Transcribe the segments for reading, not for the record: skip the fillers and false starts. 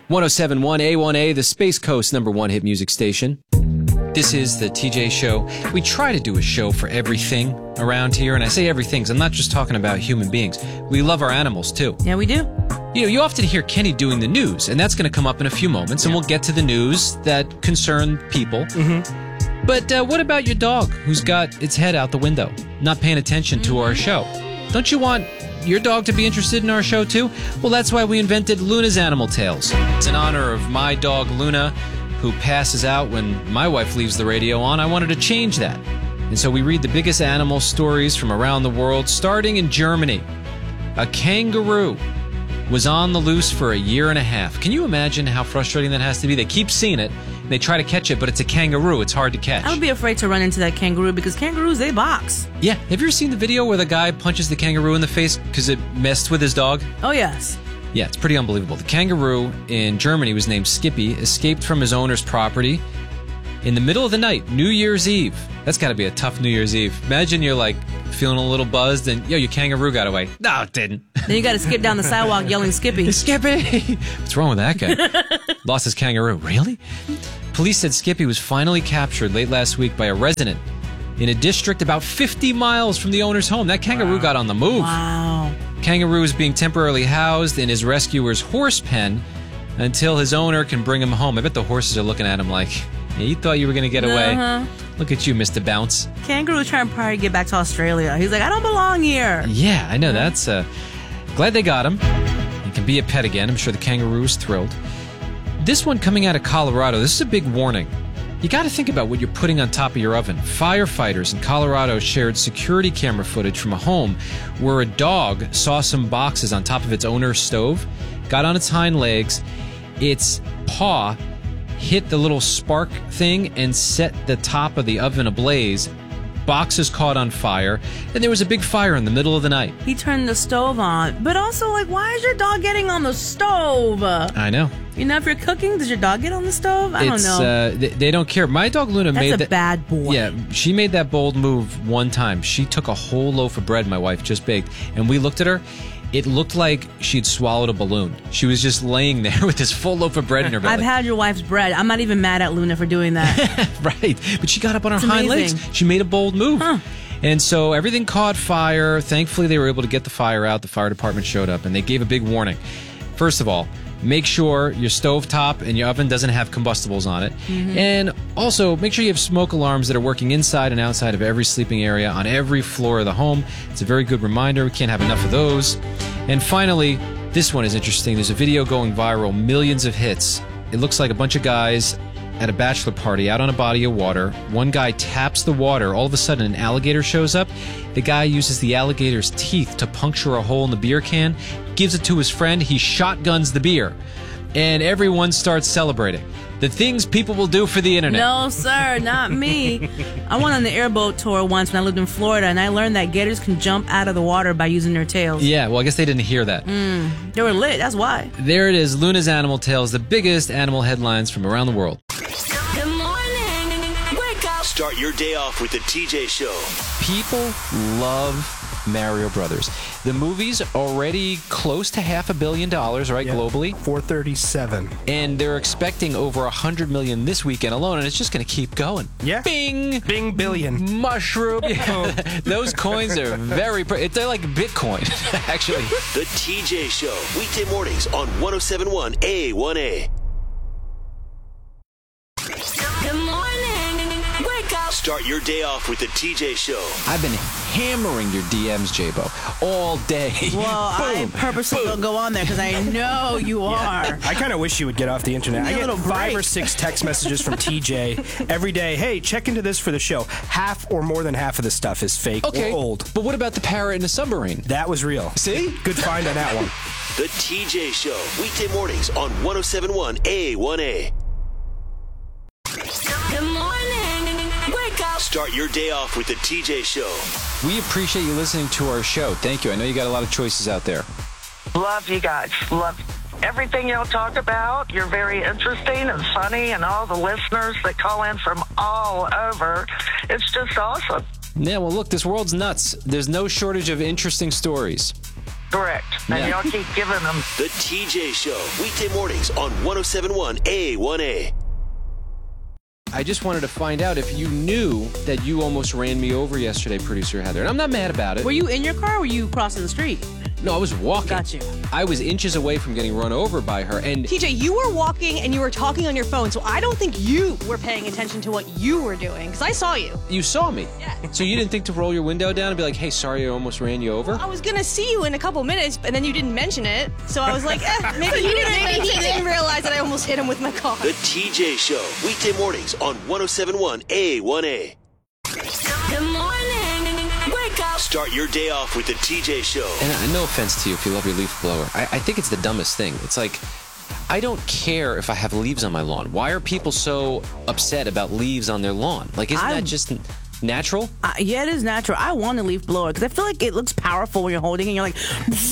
1071 A1A, the Space Coast #1 hit music station. This is the TJ Show. We try to do a show for everything around here, and I say everything because I'm not just talking about human beings. We love our animals, too. Yeah, we do. You know, you often hear Kenny doing the news, and that's going to come up in a few moments, and we'll get to the news that concern people. Mm-hmm. But what about your dog who's got its head out the window, not paying attention to our show? Don't you want your dog to be interested in our show, too? Well, that's why we invented Luna's Animal Tales. It's in honor of my dog, Luna, who passes out when my wife leaves the radio on. I wanted to change that. And so we read the biggest animal stories from around the world, starting in Germany. A kangaroo was on the loose for a year and a half. Can you imagine how frustrating that has to be? They keep seeing it, and they try to catch it, but it's a kangaroo. It's hard to catch. I would be afraid to run into that kangaroo because kangaroos, they box. Yeah. Have you ever seen the video where the guy punches the kangaroo in the face because it messed with his dog? Oh, yes. Yeah, it's pretty unbelievable. The kangaroo in Germany was named Skippy, escaped from his owner's property in the middle of the night, New Year's Eve. That's got to be a tough New Year's Eve. Imagine you're like feeling a little buzzed and, your kangaroo got away. No, it didn't. Then you got to skip down the sidewalk yelling Skippy. Skippy! What's wrong with that guy? Lost his kangaroo. Really? Police said Skippy was finally captured late last week by a resident in a district about 50 miles from the owner's home. That kangaroo got on the move. Wow. Kangaroo is being temporarily housed in his rescuer's horse pen until his owner can bring him home. I bet the horses are looking at him like, yeah, you thought you were going to get away. Look at you, Mr. Bounce. Kangaroo's trying to probably get back to Australia. He's like, I don't belong here. Yeah, I know. That's glad they got him. He can be a pet again. I'm sure the kangaroo is thrilled. This one coming out of Colorado, this is a big warning. You got to think about what you're putting on top of your oven. Firefighters in Colorado shared security camera footage from a home where a dog saw some boxes on top of its owner's stove, got on its hind legs, its paw hit the little spark thing and set the top of the oven ablaze. Boxes caught on fire, and there was a big fire in the middle of the night. He turned the stove on. But also, why is your dog getting on the stove? I know. If you're cooking, does your dog get on the stove? I don't know. They don't care. My dog Luna made that. That's a bad boy. Yeah, she made that bold move one time. She took a whole loaf of bread my wife just baked, and we looked at her. It looked like she'd swallowed a balloon. She was just laying there with this full loaf of bread in her belly. I've had your wife's bread. I'm not even mad at Luna for doing that. Right. But she got up on her hind legs. She made a bold move. Huh. And so everything caught fire. Thankfully, they were able to get the fire out. The fire department showed up, and they gave a big warning. First of all, make sure your stovetop and your oven doesn't have combustibles on it. Mm-hmm. And also, make sure you have smoke alarms that are working inside and outside of every sleeping area on every floor of the home. It's a very good reminder. We can't have enough of those. And finally, this one is interesting. There's a video going viral, millions of hits. It looks like a bunch of guys at a bachelor party out on a body of water. One guy taps the water. All of a sudden, an alligator shows up. The guy uses the alligator's teeth to puncture a hole in the beer can, gives it to his friend. He shotguns the beer. And everyone starts celebrating. The things people will do for the internet. No, sir, not me. I went on the airboat tour once when I lived in Florida, and I learned that gators can jump out of the water by using their tails. Yeah, well, I guess they didn't hear that. They were lit, that's why. There it is, Luna's Animal Tales, the biggest animal headlines from around the world. Good morning. Wake up. Start your day off with the TJ Show. People love Mario Brothers. The movie's already close to $500 million, right, globally? 437. And they're expecting over $100 million this weekend alone, and it's just going to keep going. Yeah. Bing! Bing billion. Mushroom. Those coins are they're like Bitcoin, actually. The TJ Show, weekday mornings on 1071 A1A. Good morning. Wake up. Start your day off with the TJ Show. I've been hammering your DMs, J-Bo, all day. Well, I purposely don't go on there because I know you are. I kind of wish you would get off the internet. I get 5 or 6 text messages from TJ every day. Hey, check into this for the show. Half or more than half of the stuff is fake or old. But what about the parrot in the submarine? That was real. See? Good find on that one. The TJ Show, weekday mornings on 1071 A1A. Good morning. Wake up. Start your day off with the TJ Show. We appreciate you listening to our show. Thank you. I know you got a lot of choices out there. Love you guys. Love everything y'all talk about. You're very interesting and funny, and all the listeners that call in from all over. It's just awesome. Yeah, well, look, this world's nuts. There's no shortage of interesting stories. Correct. And y'all keep giving them. The TJ Show, weekday mornings on 107.1 A1A. I just wanted to find out if you knew that you almost ran me over yesterday, producer Heather. And I'm not mad about it. Were you in your car or were you crossing the street? No, I was walking. Got you. I was inches away from getting run over by her. And TJ, you were walking and you were talking on your phone, so I don't think you were paying attention to what you were doing, because I saw you. you saw me. Yeah. So you didn't think to roll your window down and be like, hey, sorry, I almost ran you over? I was going to see you in a couple minutes, and then you didn't mention it, so I was like, maybe he didn't realize that I almost hit him with my car. The TJ Show, weekday mornings on 107.1 A1A. Good morning. Wake up. Start your day off with the TJ Show. And no offense to you if you love your leaf blower. I think it's the dumbest thing. It's like, I don't care if I have leaves on my lawn. Why are people so upset about leaves on their lawn? Like, isn't that just natural? Yeah, it is natural. I want a leaf blower because I feel like it looks powerful when you're holding it and you're like...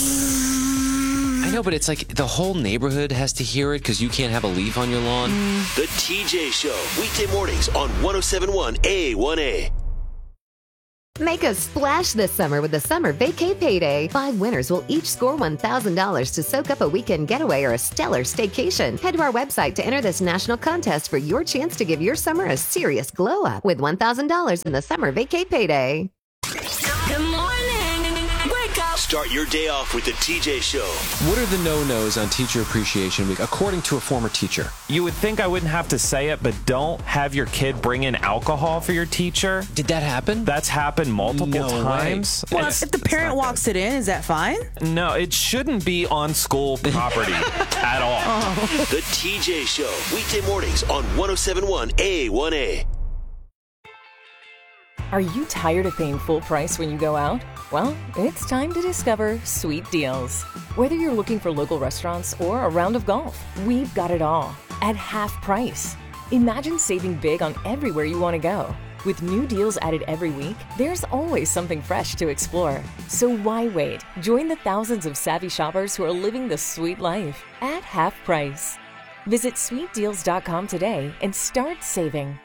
I know, but it's like the whole neighborhood has to hear it because you can't have a leaf on your lawn. The TJ Show, weekday mornings on 107.1 A1A. Make a splash this summer with the Summer Vacay Payday. 5 winners will each score $1,000 to soak up a weekend getaway or a stellar staycation. Head to our website to enter this national contest for your chance to give your summer a serious glow up with $1,000 in the Summer Vacay Payday. Good morning. Wake up. Start your day off with the TJ Show. What are the no-nos on Teacher Appreciation Week, according to a former teacher? You would think I wouldn't have to say it, but don't have your kid bring in alcohol for your teacher. Did that happen? That's happened multiple times. Well, if the parent walks it in, is that fine? No, it shouldn't be on school property at all. The TJ Show, weekday mornings on 107.1 A1A. Are you tired of paying full price when you go out? Well, it's time to discover Sweet Deals. Whether you're looking for local restaurants or a round of golf, we've got it all at half price. Imagine saving big on everywhere you want to go. With new deals added every week, there's always something fresh to explore. So why wait? Join the thousands of savvy shoppers who are living the sweet life at half price. Visit sweetdeals.com today and start saving.